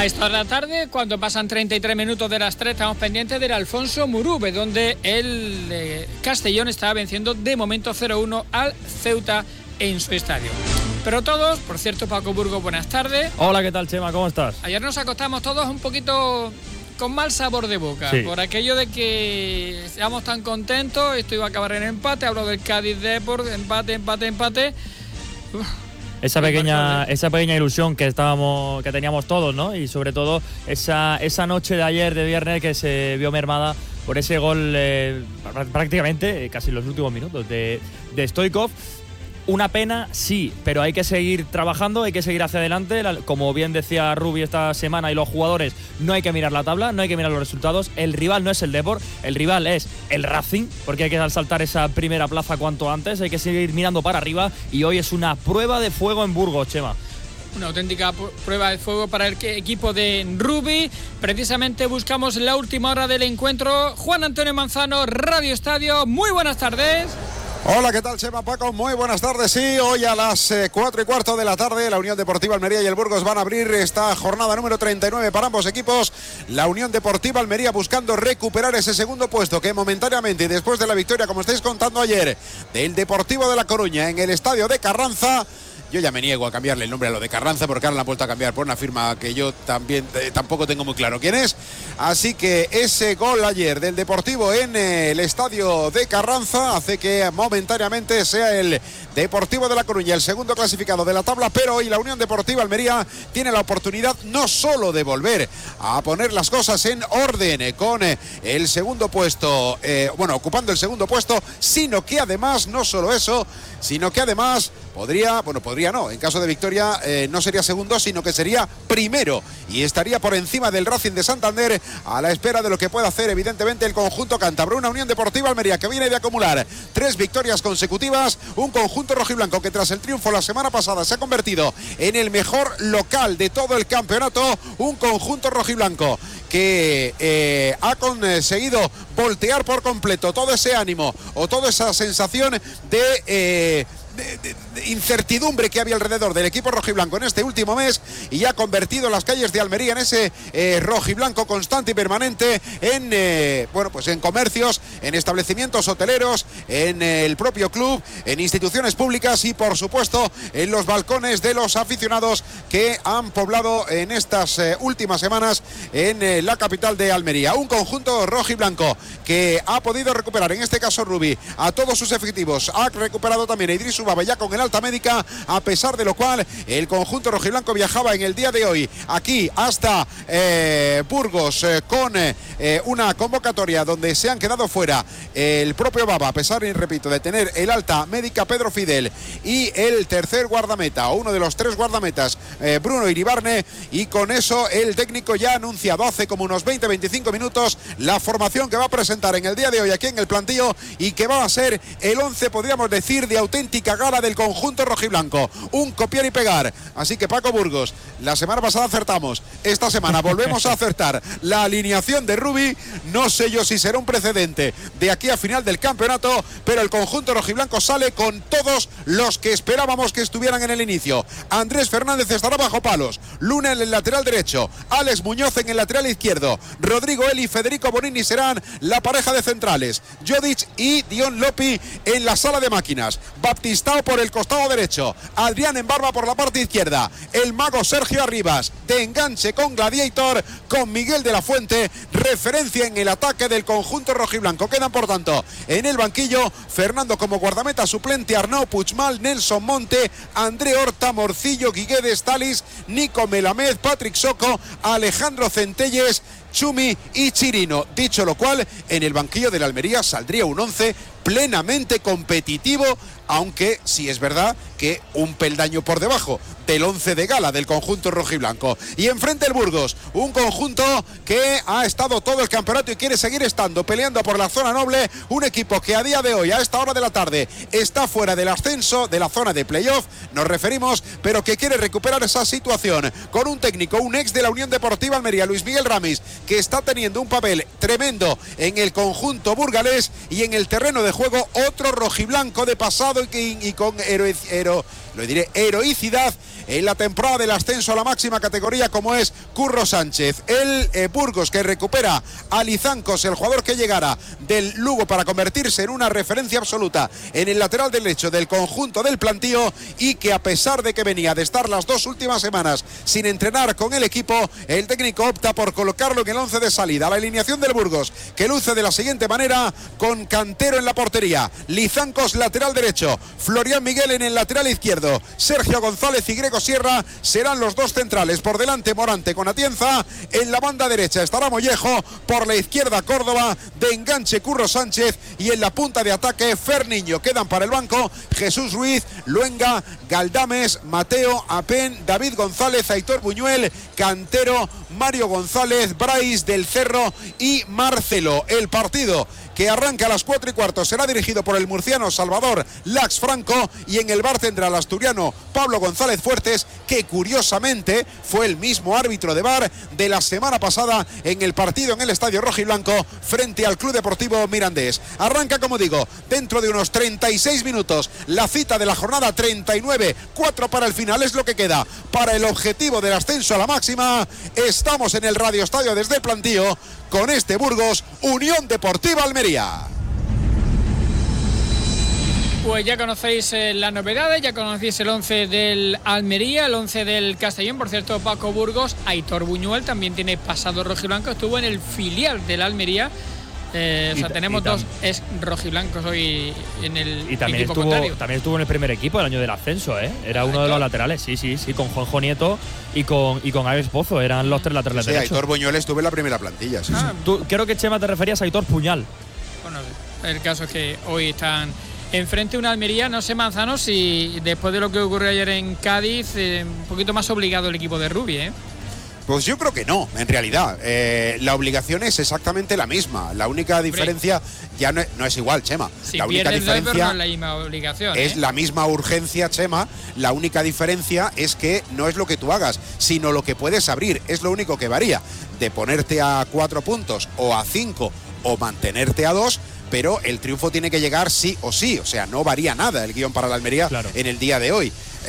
A esta hora de la tarde, cuando pasan 33 minutos de las 3, estamos pendientes del Alfonso Murube, donde el Castellón está venciendo de momento 0-1 al Ceuta en su estadio. Pero todos, por cierto, Paco Burgos, buenas tardes. Hola, ¿qué tal, Chema? ¿Cómo estás? Ayer nos acostamos todos un poquito con mal sabor de boca, sí, por aquello de que estábamos tan contentos, esto iba a acabar en empate, hablo del Cádiz Depor, empate. Esa pequeña ilusión que teníamos todos, ¿no? Y sobre todo esa noche de ayer, de viernes, que se vio mermada por ese gol prácticamente casi en los últimos minutos de Stoichkov. Una pena, sí, pero hay que seguir trabajando, hay que seguir hacia adelante. Como bien decía Rubi esta semana y los jugadores, no hay que mirar la tabla, no hay que mirar los resultados. El rival no es el Depor, el rival es el Racing, porque hay que asaltar esa primera plaza cuanto antes, hay que seguir mirando para arriba y hoy es una prueba de fuego en Burgos, Chema. Una auténtica prueba de fuego para el equipo de Rubi. Precisamente buscamos la última hora del encuentro. Juan Antonio Manzano, Radio Estadio, muy buenas tardes. Hola, ¿qué tal, Chema? Paco, muy buenas tardes. Sí, hoy a las 4:15 de la tarde la Unión Deportiva Almería y el Burgos van a abrir esta jornada número 39 para ambos equipos. La Unión Deportiva Almería buscando recuperar ese segundo puesto que momentáneamente, y después de la victoria, como estáis contando ayer, del Deportivo de La Coruña en el estadio de Carranza. Yo ya me niego a cambiarle el nombre a lo de Carranza porque ahora la han vuelto a cambiar por una firma que yo también tampoco tengo muy claro quién es. Así que ese gol ayer del Deportivo en el estadio de Carranza hace que momentáneamente sea el Deportivo de La Coruña el segundo clasificado de la tabla, pero hoy la Unión Deportiva Almería tiene la oportunidad no solo de volver a poner las cosas en orden con el segundo puesto, ocupando el segundo puesto, sino que además, no solo eso, sino que además podría no, en caso de victoria no sería segundo, sino que sería primero y estaría por encima del Racing de Santander a la espera de lo que pueda hacer evidentemente el conjunto cántabro. Una Unión Deportiva Almería que viene de acumular 3 victorias consecutivas, un conjunto rojiblanco que tras el triunfo la semana pasada se ha convertido en el mejor local de todo el campeonato, un conjunto rojiblanco que ha conseguido voltear por completo todo ese ánimo o toda esa sensación de incertidumbre que había alrededor del equipo rojiblanco en este último mes y ha convertido las calles de Almería en ese rojiblanco constante y permanente en comercios, en establecimientos hoteleros, en el propio club, en instituciones públicas y por supuesto en los balcones de los aficionados que han poblado en estas últimas semanas en la capital de Almería. Un conjunto rojiblanco que ha podido recuperar, en este caso Rubi, a todos sus efectivos, ha recuperado también a Idris Ubaba ya con el alta médica, a pesar de lo cual el conjunto rojiblanco viajaba en el día de hoy aquí hasta Burgos con una convocatoria donde se han quedado fuera el propio Baba, a pesar, y repito, de tener el alta médica Pedro Fidel y el tercer guardameta o uno de los 3 guardametas Bruno Iribarne, y con eso el técnico ya ha anunciado hace como unos 20-25 minutos la formación que va a presentar en el día de hoy aquí en el plantillo y que va a ser el 11, podríamos decir, de auténtica gala del conjunto rojiblanco, un copiar y pegar. Así que Paco Burgos, la semana pasada acertamos, esta semana volvemos a acertar la alineación de Rubi. No sé yo si será un precedente de aquí a final del campeonato, pero el conjunto rojiblanco sale con todos los que esperábamos que estuvieran en el inicio. Andrés Fernández estará bajo palos, Luna en el lateral derecho, Alex Muñoz en el lateral izquierdo, Rodrigo Eli y Federico Bonini serán la pareja de centrales, Jodic y Dion Lopi en la sala de máquinas, Baptistao por el costado derecho, Adrián Embarba por la parte izquierda, el mago Sergio Arribas de enganche con Gladiator, con Miguel de la Fuente, referencia en el ataque del conjunto rojiblanco. Quedan por tanto en el banquillo Fernando como guardameta suplente, Arnau Puigmal, Nelson Monte, André Horta, Morcillo, Guiguedes, Talis, Nico Melamed, Patrick Soco, Alejandro Centelles, Chumi y Chirino. Dicho lo cual, en el banquillo de la Almería saldría un 11 plenamente competitivo, aunque sí es verdad que un peldaño por debajo del 11 de gala del conjunto rojiblanco. Y enfrente el Burgos, un conjunto que ha estado todo el campeonato y quiere seguir estando, peleando por la zona noble, un equipo que a día de hoy, a esta hora de la tarde, está fuera del ascenso, de la zona de playoff, nos referimos, pero que quiere recuperar esa situación con un técnico, un ex de la Unión Deportiva Almería, Luis Miguel Ramis, que está teniendo un papel tremendo en el conjunto burgalés, y en el terreno de juego otro rojiblanco de pasado y con heroicidad en la temporada del ascenso a la máxima categoría, como es Curro Sánchez. El Burgos, que recupera a Lizancos, el jugador que llegara del Lugo para convertirse en una referencia absoluta en el lateral derecho del conjunto del plantío, y que a pesar de que venía de estar las 2 últimas semanas sin entrenar con el equipo, el técnico opta por colocarlo en el 11 de salida. La alineación del Burgos, que luce de la siguiente manera, con Cantero en la portería, Lizancos lateral derecho, Florian Miguel en el lateral izquierdo, Sergio González y Grego Sierra serán los 2 centrales. Por delante Morante con Atienza, en la banda derecha estará Mollejo, por la izquierda Córdoba, de enganche Curro Sánchez, y en la punta de ataque Ferniño. Quedan para el banco Jesús Ruiz, Luenga, Galdames, Mateo, Apen, David González, Aitor Buñuel, Cantero, Mario González, Brais del Cerro y Marcelo. El partido, que arranca a las 4:15, será dirigido por el murciano Salvador Lax Franco, y en el bar tendrá al asturiano Pablo González Fuertes, que curiosamente fue el mismo árbitro de VAR de la semana pasada en el partido en el Estadio Rojiblanco frente al Club Deportivo Mirandés. Arranca, como digo, dentro de unos 36 minutos la cita de la jornada 39, 4 para el final es lo que queda para el objetivo del ascenso a la máxima. Estamos en el Radio Estadio desde el plantío con este Burgos Unión Deportiva Almería. Pues ya conocéis las novedades, ya conocéis el 11 del Almería, el 11 del Castellón. Por cierto, Paco Burgos, Aitor Buñuel también tiene pasado rojiblanco, estuvo en el filial del Almería. Tenemos 2 ex rojiblancos hoy en el equipo contrario. También estuvo en el primer equipo el año del ascenso, ¿eh? Era uno de los laterales, sí, con Juanjo Nieto y con Alex Pozo, eran los 3 laterales derechos. Aitor Buñuel estuvo en la primera plantilla, sí. Tú, creo que, Chema, te referías a Aitor Puñal. Bueno, el caso es que hoy están enfrente una Almería, no sé, Manzano, si después de lo que ocurrió ayer en Cádiz, un poquito más obligado el equipo de Rubi, ¿eh? Pues yo creo que no, en realidad. La obligación es exactamente la misma. La única diferencia ya no es igual, Chema. Si la única diferencia no es la misma obligación. Es la misma urgencia, Chema. La única diferencia es que no es lo que tú hagas, sino lo que puedes abrir. Es lo único que varía. De ponerte a 4 puntos o a 5 o mantenerte a 2. Pero el triunfo tiene que llegar sí o sí. O sea, no varía nada el guión para la Almería en el día de hoy.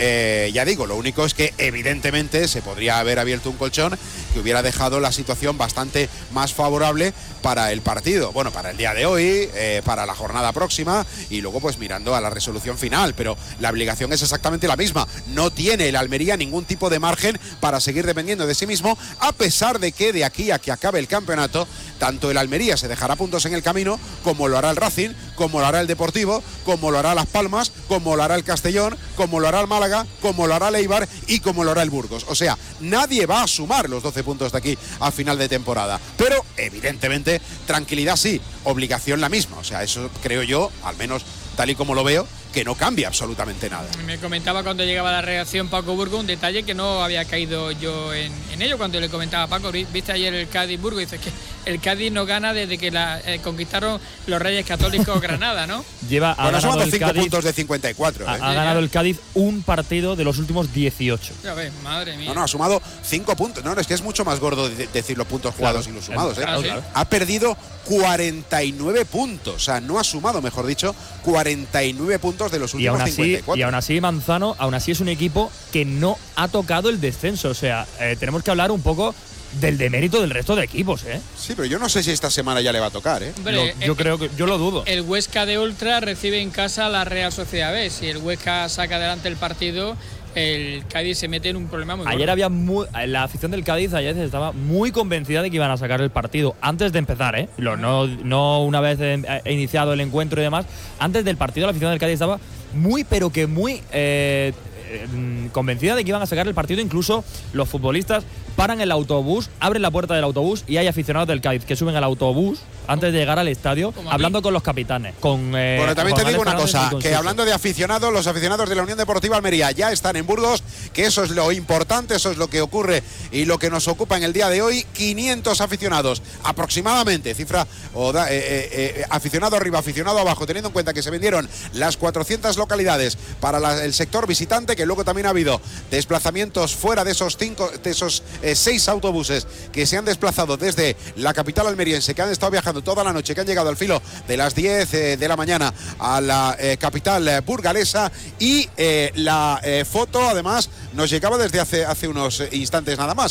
Ya digo, lo único es que evidentemente se podría haber abierto un colchón que hubiera dejado la situación bastante más favorable para el partido, bueno, para el día de hoy, para la jornada próxima, y luego pues mirando a la resolución final. Pero la obligación es exactamente la misma. No tiene el Almería ningún tipo de margen para seguir dependiendo de sí mismo, a pesar de que de aquí a que acabe el campeonato, tanto el Almería se dejará puntos en el camino, como lo hará el Racing, como lo hará el Deportivo, como lo hará Las Palmas, como lo hará el Castellón, como lo hará el Málaga, como lo hará el Eibar y como lo hará el Burgos. O sea, nadie va a sumar los 12 puntos de aquí a final de temporada. Pero, evidentemente, tranquilidad sí, obligación la misma. O sea, eso creo yo, al menos tal y como lo veo, que no cambia absolutamente nada. Me comentaba cuando llegaba la reacción Paco Burgos un detalle que no había caído yo en ello. Cuando le comentaba a Paco, viste ayer el Cádiz-Burgos, dice que el Cádiz no gana desde que conquistaron los Reyes Católicos Granada, ¿no? Ha sumado 5 puntos de 54. Ha ganado el Cádiz un partido de los últimos 18. Ya ves, madre mía. No, ha sumado 5 puntos. No, es que es mucho más gordo decir los puntos jugados y los sumados. Claro. Ha perdido 49 puntos. O sea, no ha sumado, mejor dicho, 49 puntos de los últimos 54. Y aún así, Manzano, es un equipo que no ha tocado el descenso. O sea, tenemos que hablar un poco del demérito del resto de equipos, ¿eh? Sí, pero yo no sé si esta semana ya le va a tocar, ¿eh? Hombre, yo lo dudo. El Huesca de Ultra recibe en casa a la Real Sociedad B. Si el Huesca saca adelante el partido, el Cádiz se mete en un problema muy ayer gordo. La afición del Cádiz ayer estaba muy convencida de que iban a sacar el partido antes de empezar, ¿eh? No una vez iniciado el encuentro y demás. Antes del partido la afición del Cádiz estaba muy convencida de que iban a sacar el partido. Incluso los futbolistas paran el autobús, abren la puerta del autobús y hay aficionados del Cádiz que suben al autobús antes de llegar al estadio, hablando con los capitanes. Bueno, también te digo una cosa, que hablando de aficionados, los aficionados de la Unión Deportiva Almería ya están en Burgos, que eso es lo importante, eso es lo que ocurre y lo que nos ocupa en el día de hoy. 500 aficionados aproximadamente, cifra aficionado arriba, aficionado abajo, teniendo en cuenta que se vendieron las 400 localidades para el sector visitante, que luego también ha habido desplazamientos fuera de esos 6 autobuses que se han desplazado desde la capital almeriense, que han estado viajando toda la noche, que han llegado al filo de las 10 de la mañana a la capital burgalesa. Y la foto, además, nos llegaba desde hace unos instantes nada más.